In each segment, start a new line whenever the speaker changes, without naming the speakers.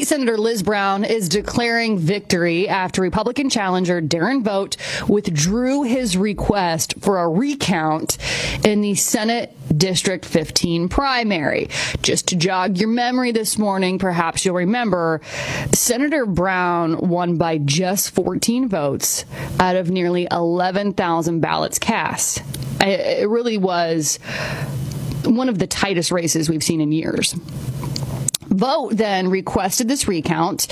State Senator Liz Brown is declaring victory after Republican challenger Darren Vogt withdrew his request for a recount in the Senate District 15 primary. Just to jog your memory this morning, perhaps you'll remember, Senator Brown won by just 14 votes out of nearly 11,000 ballots cast. It really was one of the tightest races we've seen in years. Vogt then requested this recount,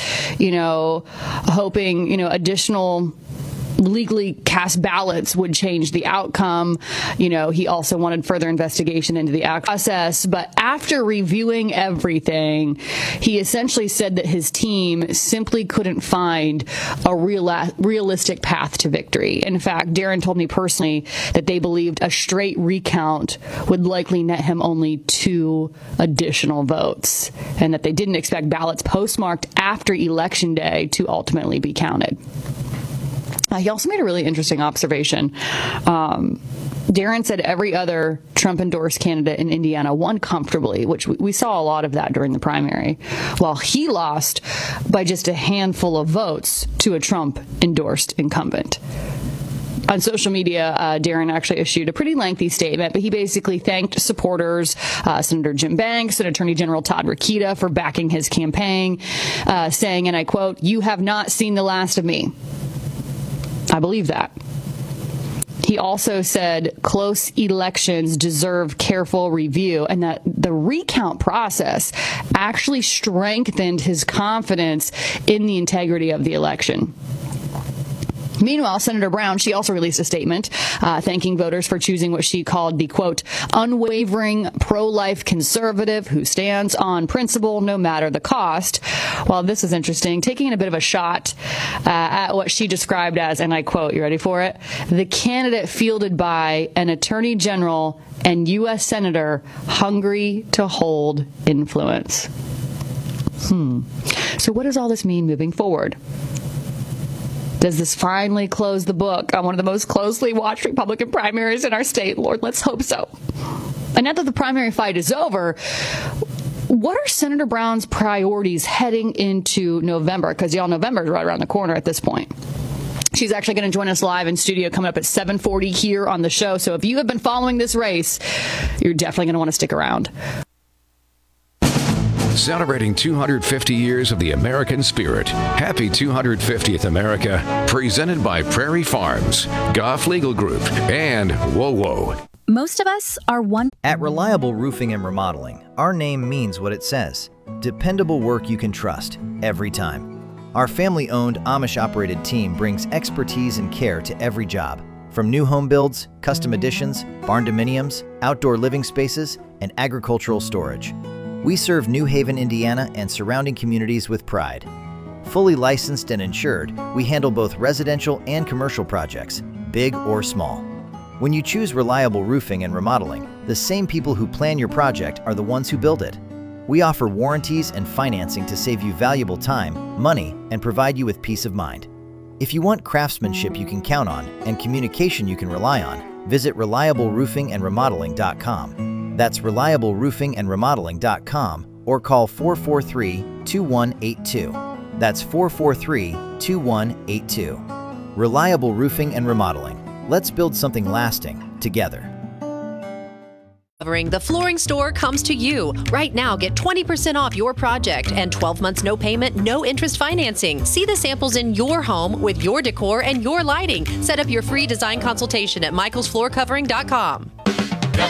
hoping, additional legally cast ballots would change the outcome. He also wanted further investigation into the process. But after reviewing everything, he essentially said that his team simply couldn't find a realistic path to victory. In fact, Darren told me personally that they believed a straight recount would likely net him only 2 additional votes, and that they didn't expect ballots postmarked after Election Day to ultimately be counted. He also made a really interesting observation. Darren said every other Trump-endorsed candidate in Indiana won comfortably, which we saw a lot of that during the primary, while he lost by just a handful of votes to a Trump-endorsed incumbent. On social media, Darren actually issued a pretty lengthy statement, but he basically thanked supporters, Senator Jim Banks and Attorney General Todd Rokita for backing his campaign, saying, and I quote, "You have not seen the last of me." I believe that. He also said close elections deserve careful review, and that the recount process actually strengthened his confidence in the integrity of the election. Meanwhile, Senator Brown, she also released a statement thanking voters for choosing what she called the, quote, unwavering pro-life conservative who stands on principle no matter the cost. Well, this is interesting, taking a bit of a shot at what she described as, and I quote, you ready for it? The candidate fielded by an attorney general and U.S. senator hungry to hold influence. So what does all this mean moving forward? Does this finally close the book on one of the most closely watched Republican primaries in our state? Lord, let's hope so. And now that the primary fight is over, what are Senator Brown's priorities heading into November? Because y'all, November is right around the corner at this point. She's actually going to join us live in studio coming up at 7:40 here on the show. So if you have been following this race, you're definitely going to want to stick around.
Celebrating 250 years of the American spirit. Happy 250th America. Presented by Prairie Farms, Goff Legal Group, and WoWo.
Most of us are one.
At Reliable Roofing and Remodeling, our name means what it says. Dependable work you can trust, every time. Our family-owned, Amish-operated team brings expertise and care to every job. From new home builds, custom additions, barn dominiums, outdoor living spaces, and agricultural storage. We serve New Haven, Indiana and surrounding communities with pride. Fully licensed and insured, we handle both residential and commercial projects, big or small. When you choose Reliable Roofing and Remodeling, the same people who plan your project are the ones who build it. We offer warranties and financing to save you valuable time, money, and provide you with peace of mind. If you want craftsmanship you can count on and communication you can rely on, visit reliableroofingandremodeling.com. That's reliableroofingandremodeling.com or call 443-2182. That's 443-2182. Reliable Roofing and Remodeling. Let's build something lasting together.
The Flooring Store comes to you. Right now, get 20% off your project and 12 months no payment, no interest financing. See the samples in your home with your decor and your lighting. Set up your free design consultation at michaelsfloorcovering.com.